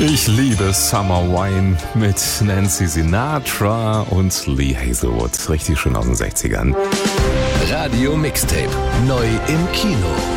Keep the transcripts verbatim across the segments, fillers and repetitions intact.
Ich liebe Summer Wine mit Nancy Sinatra und Lee Hazelwood. Richtig schön aus den sechzigern. Radio Mixtape. Neu im Kino.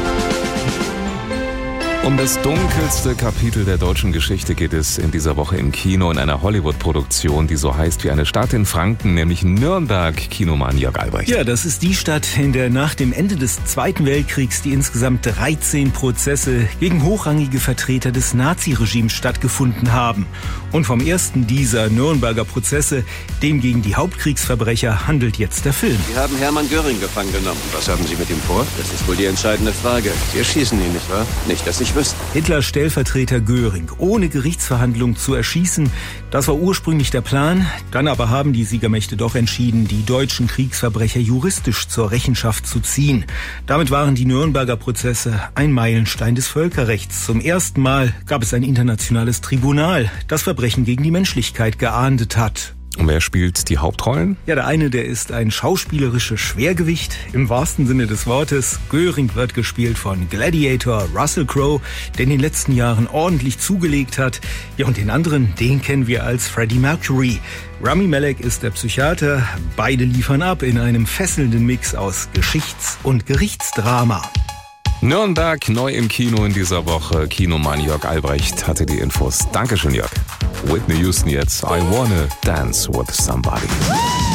Um das dunkelste Kapitel der deutschen Geschichte geht es in dieser Woche im Kino in einer Hollywood-Produktion, die so heißt wie eine Stadt in Franken, nämlich Nürnberg. Kinomann Jörg Albrecht. Ja, das ist die Stadt, in der nach dem Ende des Zweiten Weltkriegs die insgesamt dreizehn Prozesse gegen hochrangige Vertreter des Naziregimes stattgefunden haben. Und vom ersten dieser Nürnberger Prozesse, dem gegen die Hauptkriegsverbrecher, handelt jetzt der Film. Sie haben Hermann Göring gefangen genommen. Was haben Sie mit ihm vor? Das ist wohl die entscheidende Frage. Sie erschießen ihn, nicht wahr? Nicht, dass ich wüsste. Hitlers Stellvertreter Göring ohne Gerichtsverhandlung zu erschießen, das war ursprünglich der Plan. Dann aber haben die Siegermächte doch entschieden, die deutschen Kriegsverbrecher juristisch zur Rechenschaft zu ziehen. Damit waren die Nürnberger Prozesse ein Meilenstein des Völkerrechts. Zum ersten Mal gab es ein internationales Tribunal, das Verbrechen gegen die Menschlichkeit geahndet hat. Und wer spielt die Hauptrollen? Ja, der eine, der ist ein schauspielerisches Schwergewicht, im wahrsten Sinne des Wortes. Göring wird gespielt von Gladiator Russell Crowe, der in den letzten Jahren ordentlich zugelegt hat. Ja, und den anderen, den kennen wir als Freddie Mercury. Rami Malek ist der Psychiater. Beide liefern ab in einem fesselnden Mix aus Geschichts- und Gerichtsdrama. Nürnberg neu im Kino in dieser Woche. Kinomann Jörg Albrecht hatte die Infos. Dankeschön, Jörg. Whitney Houston jetzt. I wanna dance with somebody.